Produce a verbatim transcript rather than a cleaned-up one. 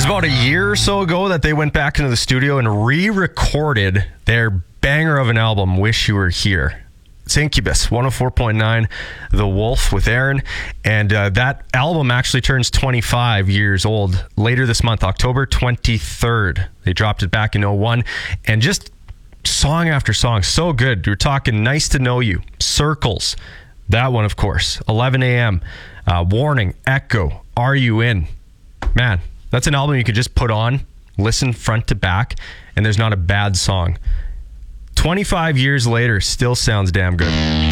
was about a year or so ago that they went back into the studio and re-recorded their banger of an album, Wish You Were Here. It's Incubus, one oh four point nine, The Wolf with Aaron. And uh, that album actually turns twenty-five years old later this month, October twenty-third. They dropped it back in oh one. And just song after song, so good. We're talking Nice to Know You, Circles, that one, of course, eleven a.m., uh, Warning, Echo, Are You In? Man, that's an album you could just put on, listen front to back, and there's not a bad song. twenty-five years later, still sounds damn good.